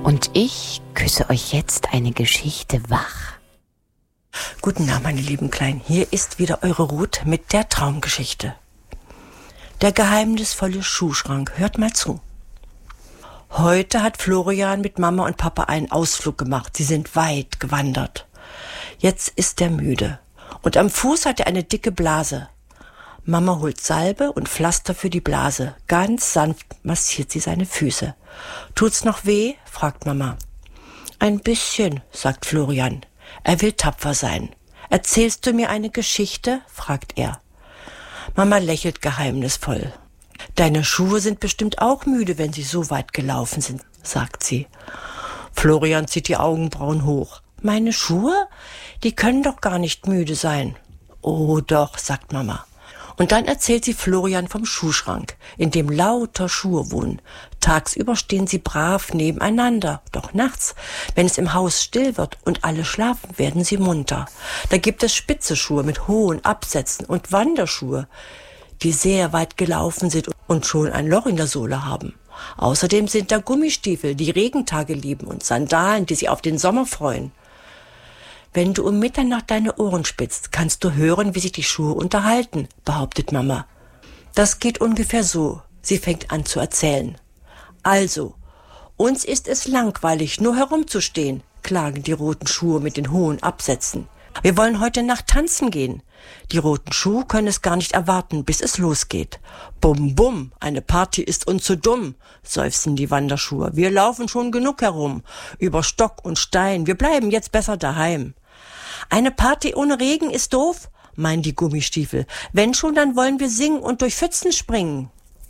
Und ich küsse euch jetzt eine Geschichte wach. Guten Abend, meine lieben Kleinen. Hier ist wieder eure Ruth mit der Traumgeschichte. Der geheimnisvolle Schuhschrank. Hört mal zu. Heute hat Florian mit Mama und Papa einen Ausflug gemacht. Sie sind weit gewandert. Jetzt ist er müde. Und am Fuß hat er eine dicke Blase. Mama holt Salbe und Pflaster für die Blase. Ganz sanft massiert sie seine Füße. Tut's noch weh? Fragt Mama. Ein bisschen, sagt Florian. Er will tapfer sein. Erzählst du mir eine Geschichte? Fragt er. Mama lächelt geheimnisvoll. Deine Schuhe sind bestimmt auch müde, wenn sie so weit gelaufen sind, sagt sie. Florian zieht die Augenbrauen hoch. Meine Schuhe? Die können doch gar nicht müde sein. Oh doch, sagt Mama. Und dann erzählt sie Florian vom Schuhschrank, in dem lauter Schuhe wohnen. Tagsüber stehen sie brav nebeneinander, doch nachts, wenn es im Haus still wird und alle schlafen, werden sie munter. Da gibt es spitze Schuhe mit hohen Absätzen und Wanderschuhe, die sehr weit gelaufen sind und schon ein Loch in der Sohle haben. Außerdem sind da Gummistiefel, die Regentage lieben, und Sandalen, die sich auf den Sommer freuen. Wenn du um Mitternacht deine Ohren spitzt, kannst du hören, wie sich die Schuhe unterhalten, behauptet Mama. Das geht ungefähr so. Sie fängt an zu erzählen. Also, uns ist es langweilig, nur herumzustehen, klagen die roten Schuhe mit den hohen Absätzen. Wir wollen heute Nacht tanzen gehen. Die roten Schuhe können es gar nicht erwarten, bis es losgeht. Bum, bum, eine Party ist uns zu dumm, seufzen die Wanderschuhe. Wir laufen schon genug herum, über Stock und Stein, wir bleiben jetzt besser daheim. Eine Party ohne Regen ist doof, meinen die Gummistiefel. Wenn schon, dann wollen wir singen und durch Pfützen springen.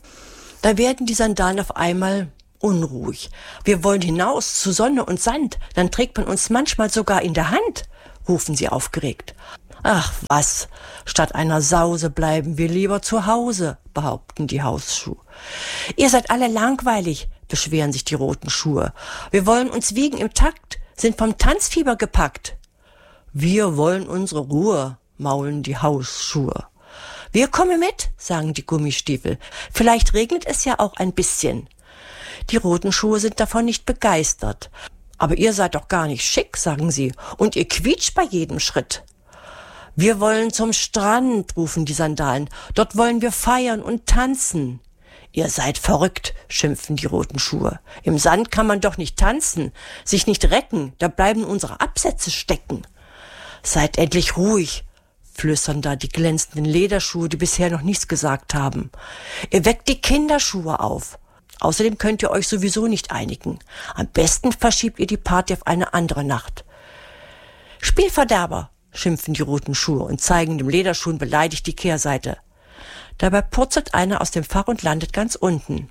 Da werden die Sandalen auf einmal unruhig. Wir wollen hinaus zu Sonne und Sand, dann trägt man uns manchmal sogar in der Hand, rufen sie aufgeregt. Ach was, statt einer Sause bleiben wir lieber zu Hause, behaupten die Hausschuhe. Ihr seid alle langweilig, beschweren sich die roten Schuhe. Wir wollen uns wiegen im Takt, sind vom Tanzfieber gepackt. Wir wollen unsere Ruhe, maulen die Hausschuhe. Wir kommen mit, sagen die Gummistiefel. Vielleicht regnet es ja auch ein bisschen. Die roten Schuhe sind davon nicht begeistert. Aber ihr seid doch gar nicht schick, sagen sie, und ihr quietscht bei jedem Schritt. Wir wollen zum Strand, rufen die Sandalen. Dort wollen wir feiern und tanzen. Ihr seid verrückt, schimpfen die roten Schuhe. Im Sand kann man doch nicht tanzen, sich nicht recken, da bleiben unsere Absätze stecken. Seid endlich ruhig, flüstern da die glänzenden Lederschuhe, die bisher noch nichts gesagt haben. Ihr weckt die Kinderschuhe auf. Außerdem könnt ihr euch sowieso nicht einigen. Am besten verschiebt ihr die Party auf eine andere Nacht. Spielverderber, schimpfen die roten Schuhe und zeigen dem Lederschuhen beleidigt die Kehrseite. Dabei purzelt einer aus dem Fach und landet ganz unten.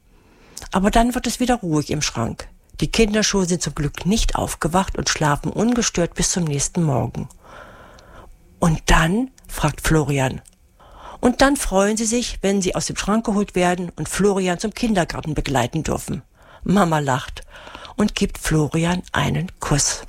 Aber dann wird es wieder ruhig im Schrank. Die Kinderschuhe sind zum Glück nicht aufgewacht und schlafen ungestört bis zum nächsten Morgen. Und dann? Fragt Florian. Und dann freuen sie sich, wenn sie aus dem Schrank geholt werden und Florian zum Kindergarten begleiten dürfen. Mama lacht und gibt Florian einen Kuss.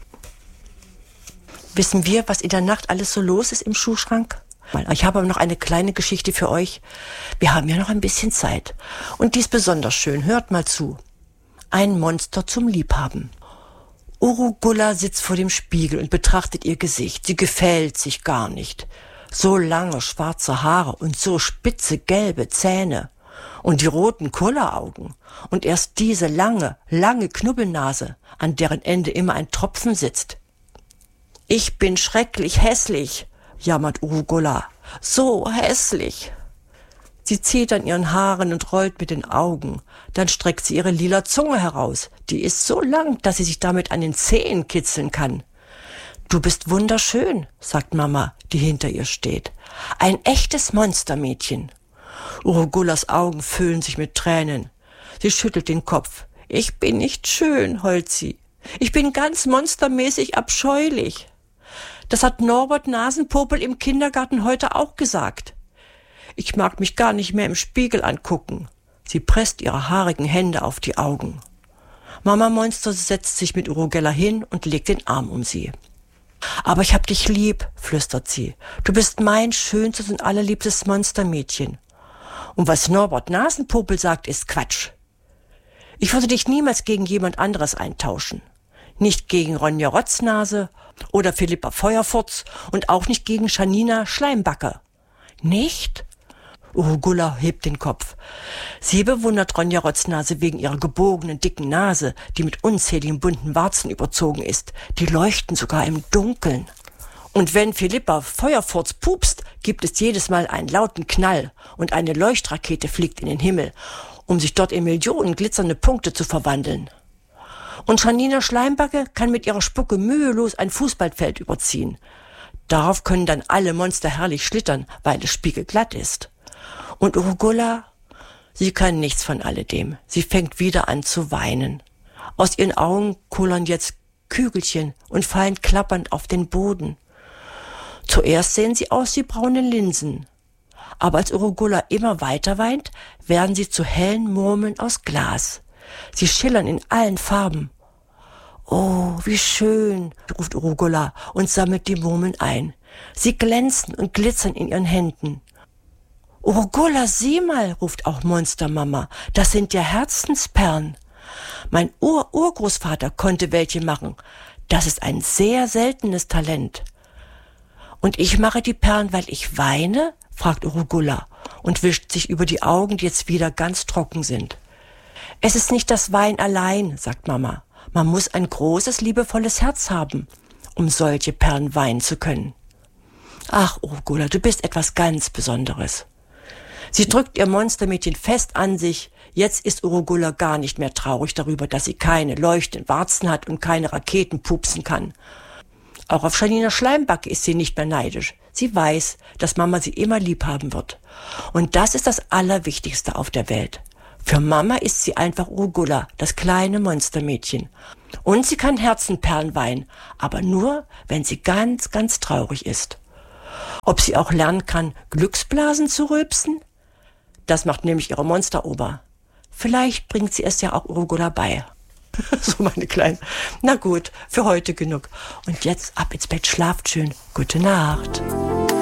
Wissen wir, was in der Nacht alles so los ist im Schuhschrank? Ich habe aber noch eine kleine Geschichte für euch. Wir haben ja noch ein bisschen Zeit. Und die ist besonders schön. Hört mal zu. Ein Monster zum Liebhaben. Urugulla sitzt vor dem Spiegel und betrachtet ihr Gesicht. Sie gefällt sich gar nicht. So lange schwarze Haare und so spitze gelbe Zähne. Und die roten Kulleraugen. Und erst diese lange Knubbelnase, an deren Ende immer ein Tropfen sitzt. Ich bin schrecklich hässlich, jammert Urugulla. So hässlich. Sie zieht an ihren Haaren und rollt mit den Augen. Dann streckt sie ihre lila Zunge heraus. Die ist so lang, dass sie sich damit an den Zehen kitzeln kann. Du bist wunderschön, sagt Mama, die hinter ihr steht. Ein echtes Monstermädchen. Urugullas Augen füllen sich mit Tränen. Sie schüttelt den Kopf. Ich bin nicht schön, heult sie. Ich bin ganz monstermäßig abscheulich. Das hat Norbert Nasenpopel im Kindergarten heute auch gesagt. Ich mag mich gar nicht mehr im Spiegel angucken. Sie presst ihre haarigen Hände auf die Augen. Mama Monster setzt sich mit Urugella hin und legt den Arm um sie. Aber ich hab dich lieb, flüstert sie. Du bist mein schönstes und allerliebstes Monstermädchen. Und was Norbert Nasenpopel sagt, ist Quatsch. Ich würde dich niemals gegen jemand anderes eintauschen. Nicht gegen Ronja Rotznase oder Philippa Feuerfurz und auch nicht gegen Janina Schleimbacke. Nicht? Urugulla hebt den Kopf. Sie bewundert Ronja Rotznase wegen ihrer gebogenen, dicken Nase, die mit unzähligen bunten Warzen überzogen ist. Die leuchten sogar im Dunkeln. Und wenn Philippa Feuerfurz pupst, gibt es jedes Mal einen lauten Knall und eine Leuchtrakete fliegt in den Himmel, um sich dort in Millionen glitzernde Punkte zu verwandeln. Und Janina Schleimbacke kann mit ihrer Spucke mühelos ein Fußballfeld überziehen. Darauf können dann alle Monster herrlich schlittern, weil es spiegelglatt ist. Und Urugulla, sie kann nichts von alledem. Sie fängt wieder an zu weinen. Aus ihren Augen kullern jetzt Kügelchen und fallen klappernd auf den Boden. Zuerst sehen sie aus wie braune Linsen. Aber als Urugulla immer weiter weint, werden sie zu hellen Murmeln aus Glas. Sie schillern in allen Farben. Oh, wie schön, ruft Urugulla und sammelt die Murmeln ein. Sie glänzen und glitzern in ihren Händen. Urugulla, sieh mal, ruft auch Monstermama, das sind ja Herzensperlen. Mein Urgroßvater konnte welche machen. Das ist ein sehr seltenes Talent. Und ich mache die Perlen, weil ich weine? Fragt Urugulla und wischt sich über die Augen, die jetzt wieder ganz trocken sind. Es ist nicht das Weinen allein, sagt Mama. Man muss ein großes, liebevolles Herz haben, um solche Perlen weinen zu können. Ach, Urugulla, du bist etwas ganz Besonderes. Sie drückt ihr Monstermädchen fest an sich. Jetzt ist Urugulla gar nicht mehr traurig darüber, dass sie keine leuchtenden Warzen hat und keine Raketen pupsen kann. Auch auf Janina Schleimbacke ist sie nicht mehr neidisch. Sie weiß, dass Mama sie immer lieb haben wird. Und das ist das Allerwichtigste auf der Welt. Für Mama ist sie einfach Urugulla, das kleine Monstermädchen. Und sie kann Herzenperlen weinen, aber nur, wenn sie ganz, ganz traurig ist. Ob sie auch lernen kann, Glücksblasen zu rülpsen? Das macht nämlich ihre Monsteroma. Vielleicht bringt sie es ja auch Urugulla bei. So, meine Kleinen. Na gut, für heute genug. Und jetzt ab ins Bett, schlaft schön. Gute Nacht.